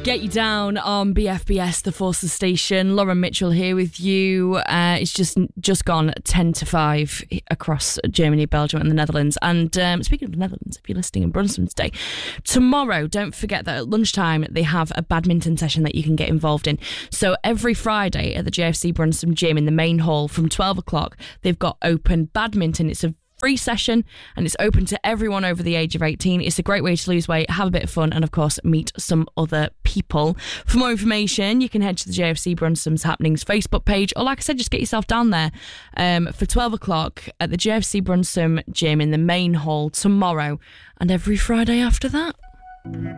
Get you down on BFBS, the Forces Station. Lauren Mitchell here with you. It's just gone 10 to 5 across Germany, Belgium and the Netherlands. And speaking of the Netherlands, if you're listening in Brunswick today, tomorrow, don't forget that at lunchtime they have a badminton session that you can get involved in. So every Friday at the JFC Brunswick Gym in the main hall from 12 o'clock, they've got open badminton. It's a free session and it's open to everyone over the age of 18. It's a great way to lose weight, have a bit of fun, and of course meet some other people. For more information, you can head to the JFC Brunsum's Happenings Facebook page, or like I said, just get yourself down there for 12 o'clock at the JFC Brunsum Gym in the main hall tomorrow and every Friday after that.